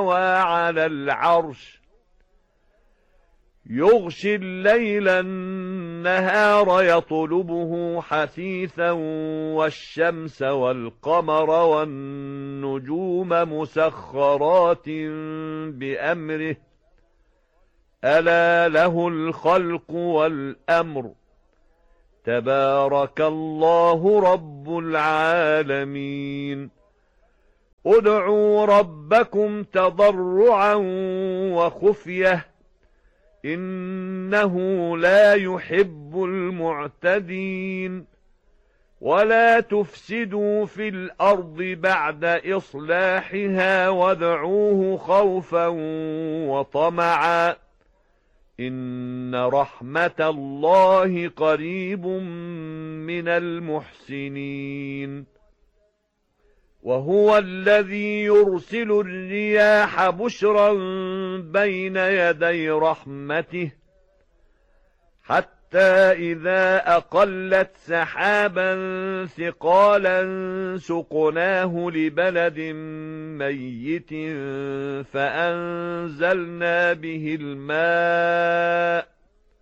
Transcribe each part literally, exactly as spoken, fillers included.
وعلى العرش يغشي الليل النهار يطلبه حثيثا والشمس والقمر والنجوم مسخرات بأمره ألا له الخلق والأمر تبارك الله رب العالمين ادعوا ربكم تضرعا وخفية إنه لا يحب المعتدين ولا تفسدوا في الأرض بعد إصلاحها وادعوه خوفا وطمعا إن رحمة الله قريب من المحسنين وهو الذي يرسل الرياح بشرا بين يدي رحمته حتى إذا أقلت سحابا ثقالا سقناه لبلد ميت فأنزلنا به الماء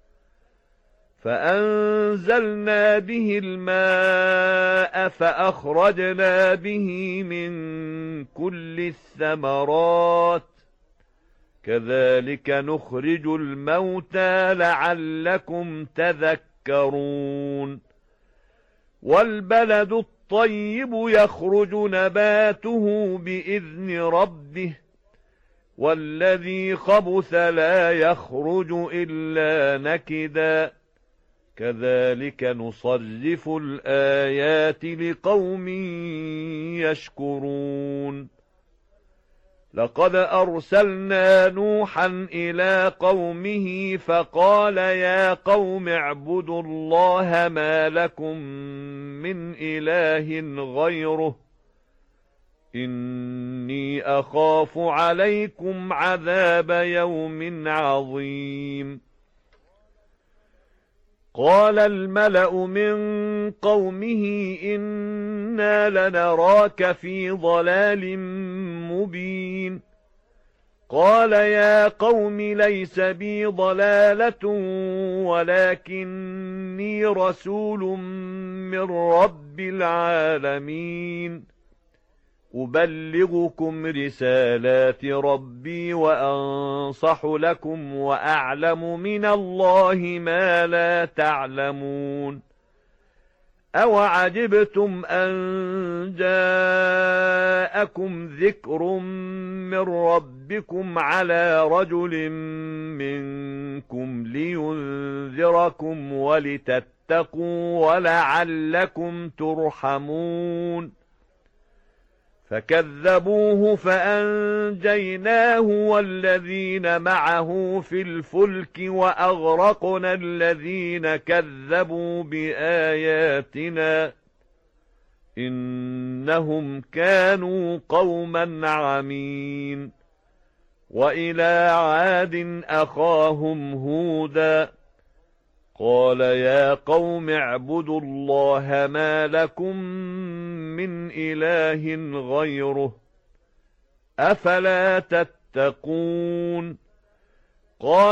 فأنزلنا به الماء فأخرجنا به من كل الثمرات كذلك نخرج الموتى لعلكم تذكرون والبلد الطيب يخرج نباته بإذن ربه والذي خبث لا يخرج إلا نكدا كذلك نصرف الآيات لقوم يشكرون لقد أرسلنا نوحا إلى قومه فقال يا قوم اعبدوا الله ما لكم من إله غيره إني أخاف عليكم عذاب يوم عظيم قال الملأ من قومه إنا لنراك في ضلال مبين قال يا قوم ليس بي ضلالة ولكني رسول من رب العالمين أبلغكم رسالات ربي وأنصح لكم وأعلم من الله ما لا تعلمون أوعجبتم أن جاءكم ذكر من ربكم على رجل منكم لينذركم ولتتقوا ولعلكم ترحمون فكذبوه فأنجيناه والذين معه في الفلك وأغرقنا الذين كذبوا بآياتنا إنهم كانوا قوما عمين وإلى عاد أخاهم هودا قال يا قوم اعبدوا الله ما لكم من إله غيره أفلا تتقون قال